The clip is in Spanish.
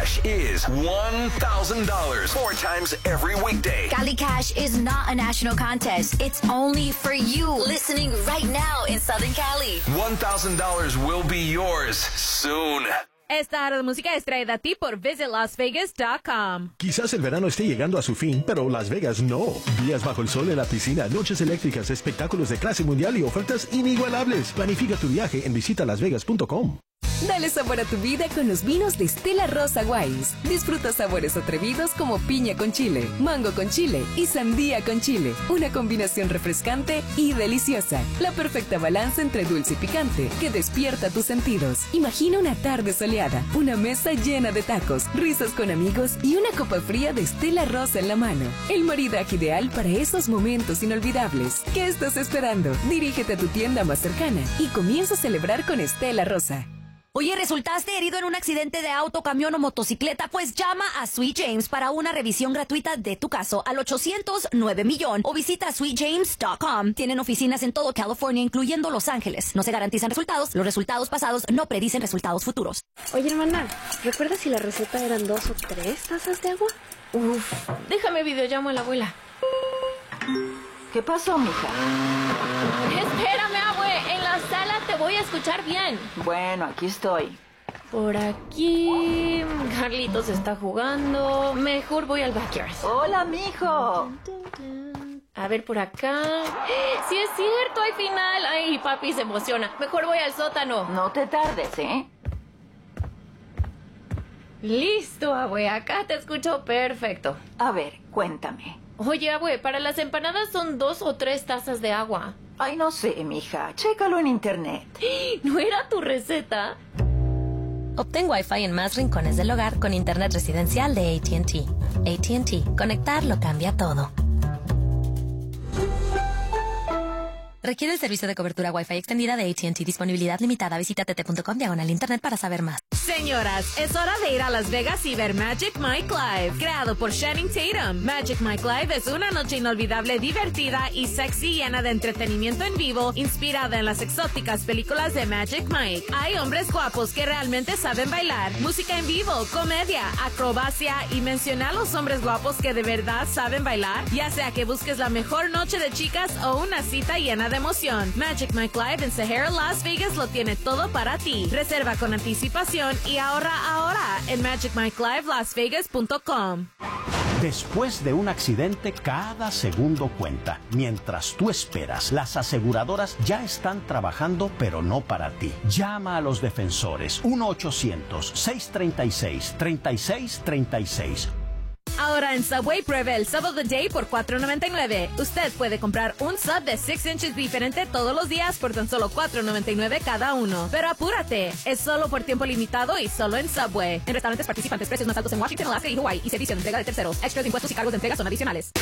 Cash is $1,000 4 times every weekday. Cali Cash is not a national contest. It's only for you listening right now in Southern Cali. $1,000 will be yours soon. Esta hora de música es traída a ti por visitlasvegas.com. Quizás el verano esté llegando a su fin, pero Las Vegas no. Días bajo el sol en la piscina, noches eléctricas, espectáculos de clase mundial y ofertas inigualables. Planifica tu viaje en visitalasvegas.com. Dale sabor a tu vida con los vinos de Stella Rosa Wines. Disfruta sabores atrevidos como piña con chile, mango con chile y sandía con chile. Una combinación refrescante y deliciosa. La perfecta balanza entre dulce y picante que despierta tus sentidos. Imagina una tarde soleada, una mesa llena de tacos, risas con amigos y una copa fría de Stella Rosa en la mano. El maridaje ideal para esos momentos inolvidables. ¿Qué estás esperando? Dirígete a tu tienda más cercana y comienza a celebrar con Stella Rosa. Oye, ¿resultaste herido en un accidente de auto, camión o motocicleta? Pues llama a Sweet James para una revisión gratuita de tu caso al 800-9 o visita sweetjames.com. Tienen oficinas en todo California, incluyendo Los Ángeles. No se garantizan resultados. Los resultados pasados no predicen resultados futuros. Oye, hermana, ¿recuerdas si la receta eran 2 o 3 tazas de agua? Uf, déjame videollamo a la abuela. ¿Qué pasó, mija? Espérame, abue. En la sala te voy a escuchar bien. Bueno, aquí estoy. Por aquí... Carlitos está jugando. Mejor voy al backyard. Hola, mijo. A ver, por acá... ¡Sí es cierto! ¡Hay final! ¡Ay, papi se emociona! Mejor voy al sótano. No te tardes, ¿eh? Listo, abue. Acá te escucho perfecto. A ver, cuéntame. Oye, abue, para las empanadas son 2 o 3 tazas de agua. Ay, no sé, mija. Chécalo en internet. ¿No era tu receta? Obtén Wi-Fi en más rincones del hogar con internet residencial de AT&T. AT&T. Conectar lo cambia todo. Requiere el servicio de cobertura Wi-Fi extendida de AT&T. Disponibilidad limitada. Visita tt.com/internet para saber más. Señoras, es hora de ir a Las Vegas y ver Magic Mike Live, creado por Channing Tatum. Magic Mike Live es una noche inolvidable, divertida y sexy, llena de entretenimiento en vivo, inspirada en las exóticas películas de Magic Mike. Hay hombres guapos que realmente saben bailar, música en vivo, comedia, acrobacia y menciona a los hombres guapos que de verdad saben bailar, ya sea que busques la mejor noche de chicas o una cita llena de emoción. Magic Mike Live en Sahara, Las Vegas lo tiene todo para ti. Reserva con anticipación y ahorra ahora en magicmikeLiveLasVegas.com. Después de un accidente, cada segundo cuenta. Mientras tú esperas, las aseguradoras ya están trabajando, pero no para ti. Llama a los defensores. 1-800-636-3636. Ahora en Subway pruebe el Sub of the Day por $4.99. Usted puede comprar un sub de 6 inches diferente todos los días por tan solo $4.99 cada uno. Pero apúrate, es solo por tiempo limitado y solo en Subway. En restaurantes participantes, precios más altos en Washington, Alaska y Hawaii y servicio de entrega de terceros. Extras, impuestos y cargos de entrega son adicionales.